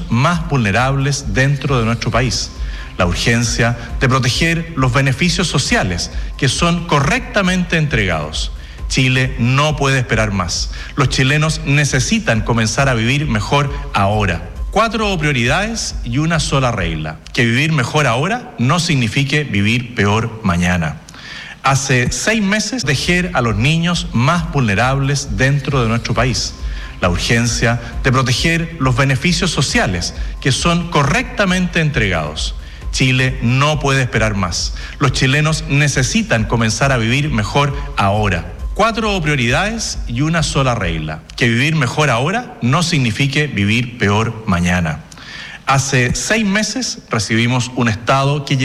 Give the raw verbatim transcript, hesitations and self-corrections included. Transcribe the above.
niños más vulnerables dentro de nuestro país. La urgencia de proteger los beneficios sociales que son correctamente entregados. Chile no puede esperar más. Los chilenos necesitan comenzar a vivir mejor ahora. Cuatro prioridades y una sola regla: que vivir mejor ahora no signifique vivir peor mañana. Hace seis meses dejé a los niños más vulnerables dentro de nuestro país. La urgencia de proteger los beneficios sociales que son correctamente entregados. Chile no puede esperar más. Los chilenos necesitan comenzar a vivir mejor ahora. Cuatro prioridades y una sola regla: que vivir mejor ahora no signifique vivir peor mañana. Hace seis meses recibimos un Estado que